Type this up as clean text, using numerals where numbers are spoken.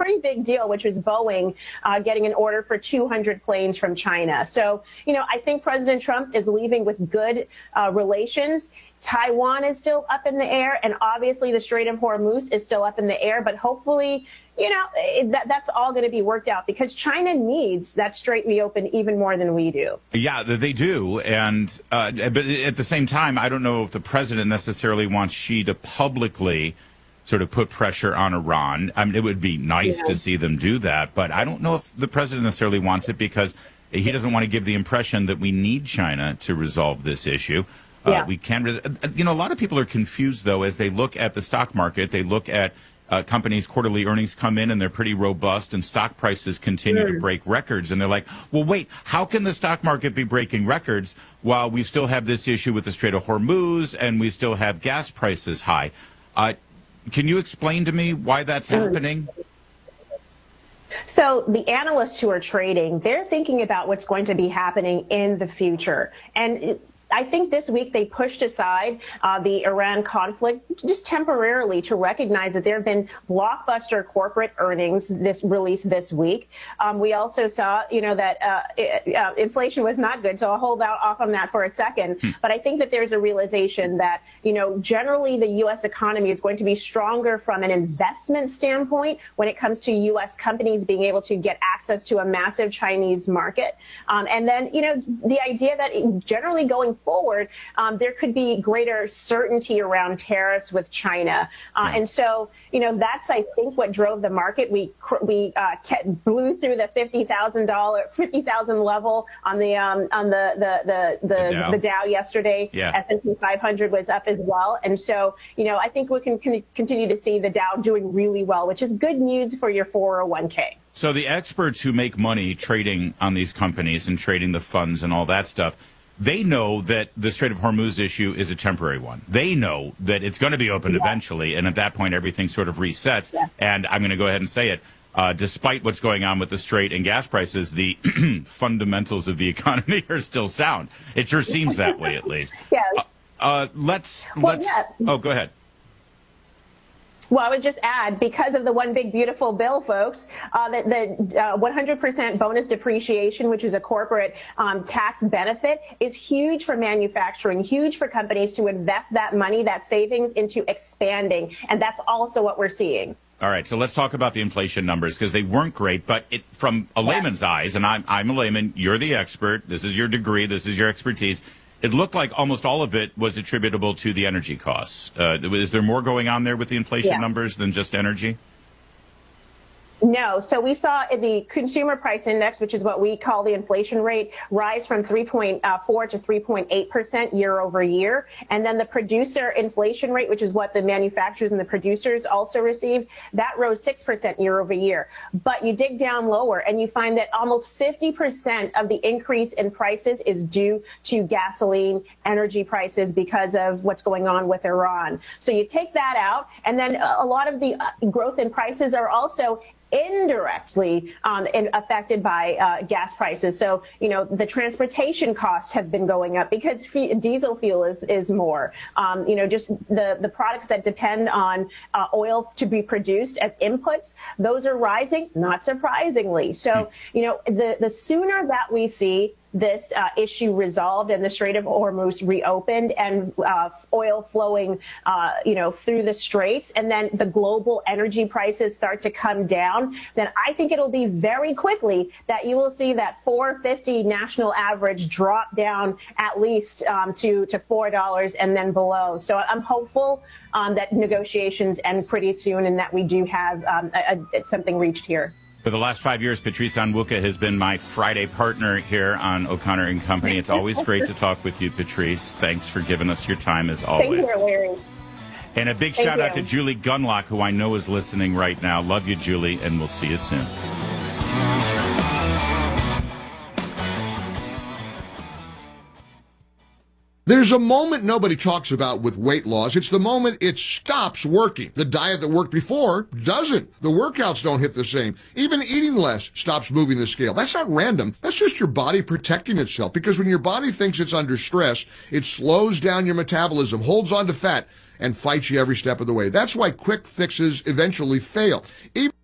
pretty big deal, which was Boeing getting an order for 200 planes from China. So, I think President Trump is leaving with good relations. Taiwan is still up in the air, and obviously the Strait of Hormuz is still up in the air, but hopefully, that's all going to be worked out because China needs that strait reopened even more than we do. Yeah, they do. And but at the same time, I don't know if the president necessarily wants Xi to publicly sort of put pressure on Iran. I mean, it would be nice to see them do that, but I don't know if the president necessarily wants it because he doesn't want to give the impression that we need China to resolve this issue. We can, a lot of people are confused, though, as they look at the stock market. They look at companies' quarterly earnings come in and they're pretty robust and stock prices continue to break records. And they're like, well, wait, how can the stock market be breaking records while we still have this issue with the Strait of Hormuz and we still have gas prices high? Can you explain to me why that's happening? So the analysts who are trading, they're thinking about what's going to be happening in the future. And I think this week they pushed aside the Iran conflict just temporarily to recognize that there have been blockbuster corporate earnings released this week. We also saw, that inflation was not good. So I'll hold off on that for a second. But I think that there's a realization that, generally the U.S. economy is going to be stronger from an investment standpoint when it comes to U.S. companies being able to get access to a massive Chinese market. And then, the idea that generally going forward, there could be greater certainty around tariffs with China. And so, that's, I think, what drove the market. We blew through the $50,000 level on the Dow yesterday. S&P 500 was up as well. And so, I think we can continue to see the Dow doing really well, which is good news for your 401k. So the experts who make money trading on these companies and trading the funds and all that stuff, they know that the Strait of Hormuz issue is a temporary one. They know that it's going to be opened eventually, and at that point, everything sort of resets. And I'm going to go ahead and say it. Despite what's going on with the Strait and gas prices, the fundamentals of the economy are still sound. It sure seems that way, at least. Oh, go ahead. Well, I would just add, because of the one big beautiful bill, folks, that the 100% bonus depreciation, which is a corporate tax benefit, is huge for manufacturing, huge for companies to invest that money, that savings, into expanding. And that's also what we're seeing. All right, so let's talk about the inflation numbers, because they weren't great, but from a layman's eyes, and I'm a layman, you're the expert, this is your degree, this is your expertise, it looked like almost all of it was attributable to the energy costs. Is there more going on there with the inflation numbers than just energy? No. So we saw the consumer price index, which is what we call the inflation rate, rise from 3.4 to 3.8% year over year. And then the producer inflation rate, which is what the manufacturers and the producers also received, that rose 6% year over year. But you dig down lower and you find that almost 50% of the increase in prices is due to gasoline, energy prices, because of what's going on with Iran. So you take that out, and then a lot of the growth in prices are also indirectly affected by gas prices. So, the transportation costs have been going up because diesel fuel is more. Just the products that depend on oil to be produced as inputs, those are rising, not surprisingly. So, the sooner that we see this issue resolved and the Strait of Hormuz reopened and oil flowing, through the straits, and then the global energy prices start to come down, then I think it'll be very quickly that you will see that $4.50 national average drop down at least to $4 and then below. So I'm hopeful that negotiations end pretty soon and that we do have something reached here. For the last 5 years, Patrice Onwuka has been my Friday partner here on O'Connor and Company. It's always great to talk with you, Patrice. Thanks for giving us your time, as always. Thank you, Larry. And a big shout out to Julie Gunlock, who I know is listening right now. Love you, Julie, and we'll see you soon. There's a moment nobody talks about with weight loss. It's the moment it stops working. The diet that worked before doesn't. The workouts don't hit the same. Even eating less stops moving the scale. That's not random. That's just your body protecting itself. Because when your body thinks it's under stress, it slows down your metabolism, holds on to fat, and fights you every step of the way. That's why quick fixes eventually fail. Even